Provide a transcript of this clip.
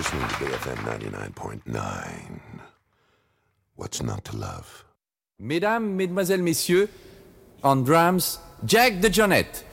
listening to BFM 99.9. What's not to love? Mesdames, Mesdemoiselles, Messieurs, on drums, Jack DeJohnette.